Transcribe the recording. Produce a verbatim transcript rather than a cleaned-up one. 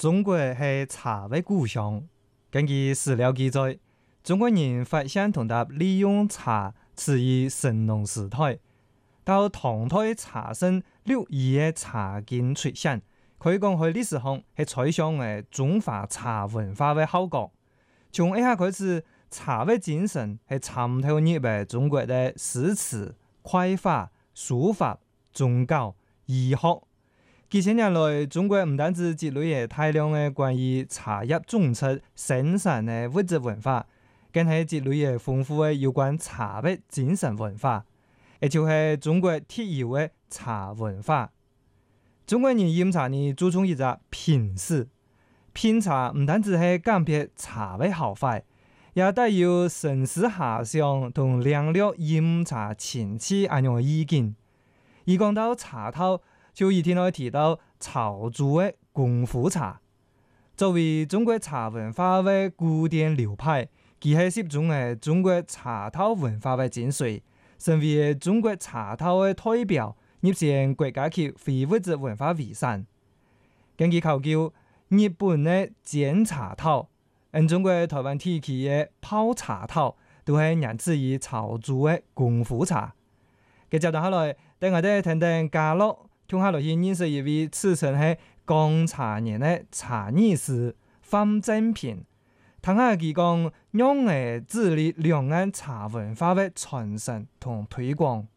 中國係茶的故鄉。根據史料記載，中國人發現同埋利用茶始於神農時代，到唐代茶聖陸羽嘅茶經出現，可以講喺歷史上係採上嘅中華茶文化嘅效果。從一下開始，茶嘅精神係參透入嘅中國嘅詩詞、繪畫、書法、宗教、醫學。幾千年來，中國唔單止積累咗大量嘅關於茶葉種植生產嘅物質文化，更係積累咗豐富嘅有關茶嘅精神文化，亦就係中國特有嘅茶文化。中國人飲茶呢，注重一個品事，品茶唔單止係鑑別茶嘅好壞，也帶有紳士下鄉同領略飲茶情趣咁樣嘅意見。而講到茶頭，就一定要提到潮州嘅功夫茶。作為中國茶文化嘅古典流派，佢係集中嘅中國茶頭文化嘅精髓，成為中國茶頭嘅代表，入選國家級非物質文化遺產。根據考究，日本嘅煎茶頭，喺中國台灣地區嘅泡茶頭，都係源自於潮州嘅功夫茶。佢接落下來，等我哋聽聽家樂。聽下落去認識一位自稱係港茶人的茶藝師范正平，聽下佢講讓我致力兩岸茶文化的傳承同推廣。